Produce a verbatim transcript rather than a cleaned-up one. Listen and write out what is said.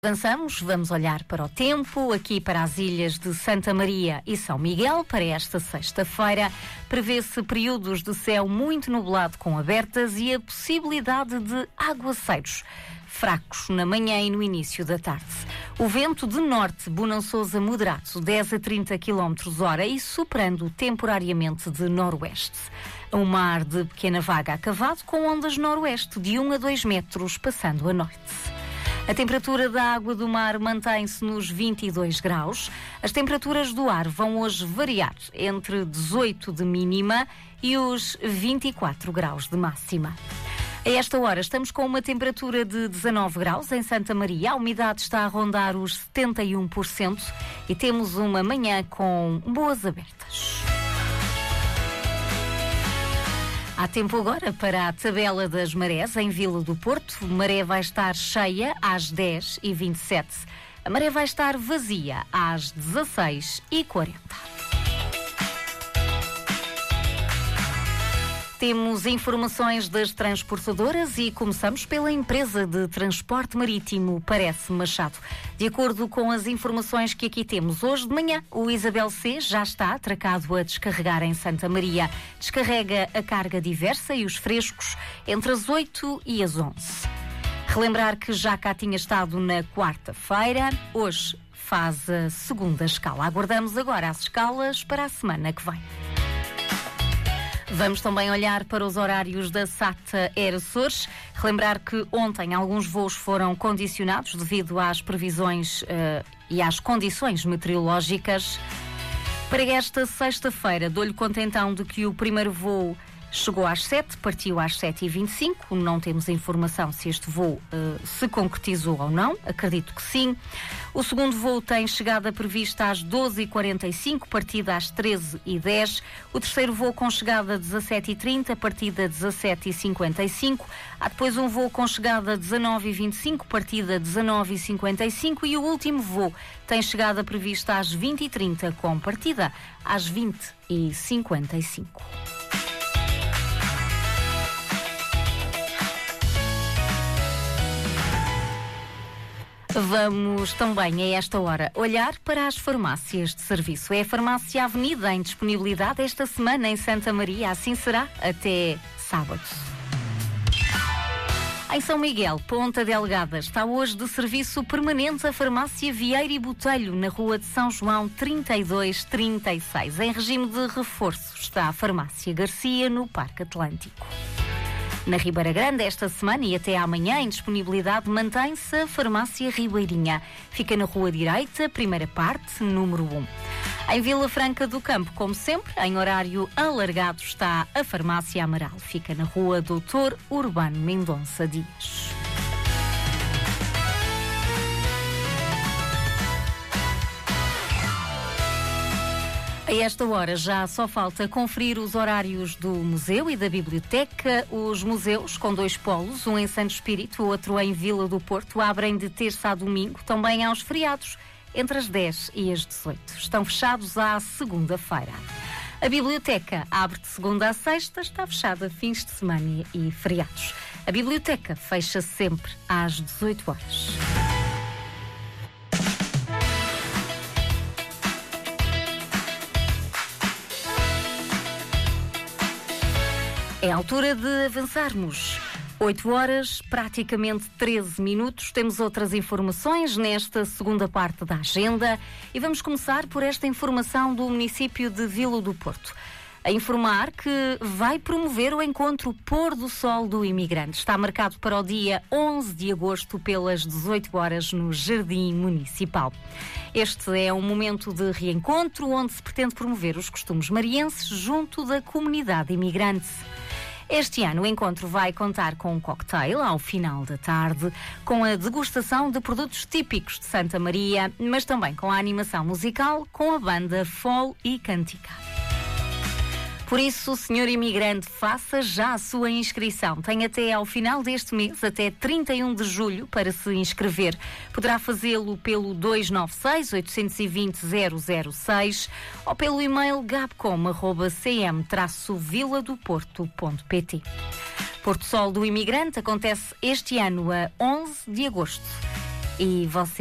Avançamos, vamos olhar para o tempo, aqui para as ilhas de Santa Maria e São Miguel, para esta sexta-feira. Prevê-se períodos de céu muito nublado com abertas e a possibilidade de aguaceiros fracos na manhã e no início da tarde. O vento de norte bonançoso a moderado, dez a trinta quilómetros hora e soprando temporariamente de noroeste. Um mar de pequena vaga acavado com ondas noroeste de um a dois metros, passando a norte. A temperatura da água do mar mantém-se nos vinte e dois graus. As temperaturas do ar vão hoje variar entre dezoito de mínima e os vinte e quatro graus de máxima. A esta hora estamos com uma temperatura de dezanove graus em Santa Maria. A umidade está a rondar os setenta e um por cento e temos uma manhã com boas abertas. Há tempo agora para a tabela das marés em Vila do Porto. A maré vai estar cheia às dez e vinte e sete. A maré vai estar vazia às dezasseis e quarenta. Temos informações das transportadoras e começamos pela empresa de transporte marítimo Parece Machado. De acordo com as informações que aqui temos, hoje de manhã o Isabel C já está atracado a descarregar em Santa Maria. Descarrega a carga diversa e os frescos entre as oito e as onze. Relembrar que já cá tinha estado na quarta-feira, hoje faz a segunda escala. Aguardamos agora as escalas para a semana que vem. Vamos também olhar para os horários da SATA Air Açores. Relembrar que ontem alguns voos foram condicionados devido às previsões uh, e às condições meteorológicas. Para esta sexta-feira, dou-lhe conta então de que o primeiro voo chegou às sete, partiu às sete e vinte e cinco. Não temos informação se este voo uh, se concretizou ou não. Acredito que sim. O segundo voo tem chegada prevista às doze e quarenta e cinco, partida às treze e dez. O terceiro voo com chegada às dezassete e trinta, partida às dezassete e cinquenta e cinco. Há depois um voo com chegada às dezanove e vinte e cinco, partida às dezanove e cinquenta e cinco. E o último voo tem chegada prevista às vinte e trinta, com partida às vinte e cinquenta e cinco. Vamos também, a esta hora, olhar para as farmácias de serviço. É a Farmácia Avenida em disponibilidade esta semana em Santa Maria. Assim será até sábado. Em São Miguel, Ponta Delgada, está hoje de serviço permanente a Farmácia Vieira e Botelho, na Rua de São João trinta e dois trinta e seis. Em regime de reforço está a Farmácia Garcia, no Parque Atlântico. Na Ribeira Grande, esta semana e até amanhã, em disponibilidade, mantém-se a Farmácia Ribeirinha. Fica na Rua Direita, primeira parte, número um. Em Vila Franca do Campo, como sempre, em horário alargado, está a Farmácia Amaral. Fica na Rua Doutor Urbano Mendonça Dias. A esta hora já só falta conferir os horários do museu e da biblioteca. Os museus, com dois polos, um em Santo Espírito, o outro em Vila do Porto, abrem de terça a domingo, também aos feriados, entre as dez e as dezoito. Estão fechados à segunda-feira. A biblioteca abre de segunda a sexta, está fechada fins de semana e feriados. A biblioteca fecha sempre às dezoito horas. É a altura de avançarmos. oito horas, praticamente treze minutos. Temos outras informações nesta segunda parte da agenda e vamos começar por esta informação do município de Vila do Porto. A informar que vai promover o encontro Pôr do Sol do Imigrante. Está marcado para o dia onze de agosto pelas dezoito horas no Jardim Municipal. Este é um momento de reencontro onde se pretende promover os costumes marienses junto da comunidade imigrante. Este ano o encontro vai contar com um cocktail ao final da tarde, com a degustação de produtos típicos de Santa Maria, mas também com a animação musical com a banda Fol e Cantica. Por isso, senhor imigrante, faça já a sua inscrição. Tem até ao final deste mês, até trinta e um de julho, para se inscrever. Poderá fazê-lo pelo dois nove seis, oito dois zero, zero zero seis ou pelo e-mail gabcom arroba c m traço vila do porto ponto p t. Porto Sol do Imigrante acontece este ano a onze de agosto. e você